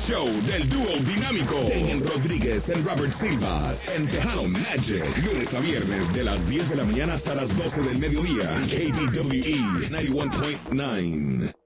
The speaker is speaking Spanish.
show del dúo dinámico Damian Rodríguez y Robert Silvas en Tejano Magic. Lunes a viernes de las 10 de la mañana hasta las 12 del mediodía. KBWE 91.9.